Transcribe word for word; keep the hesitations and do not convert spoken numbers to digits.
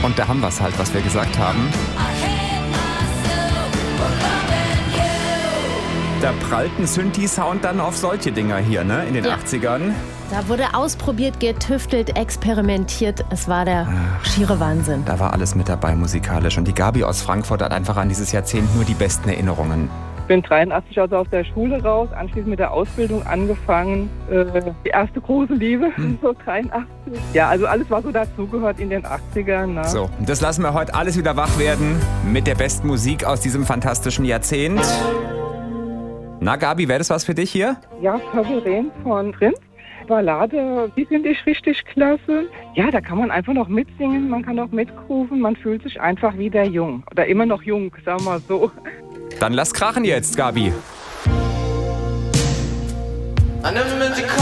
Und da haben wir es halt, was wir gesagt haben. Da prallt ein Synthi-Sound dann auf solche Dinger hier, ne, in den Ja. achtzigern. Da wurde ausprobiert, getüftelt, experimentiert. Es war der Ach, schiere Wahnsinn. Da war alles mit dabei musikalisch. Und die Gabi aus Frankfurt hat einfach an dieses Jahrzehnt nur die besten Erinnerungen. Ich bin dreiundachtzig also aus der Schule raus, anschließend mit der Ausbildung angefangen. Äh, die erste große Liebe, hm. so dreiundachtzig. Ja, also alles, was so dazugehört in den achtzigern. Ne? So, das lassen wir heute alles wieder wach werden mit der besten Musik aus diesem fantastischen Jahrzehnt. Na Gabi, wäre das was für dich hier? Ja, Purple Rain von Prince. Ballade, die finde ich richtig klasse. Ja, da kann man einfach noch mitsingen, man kann auch mitrufen, man fühlt sich einfach wieder jung. Oder immer noch jung, sagen wir mal so. Dann lass krachen jetzt, Gabi. I never meant to call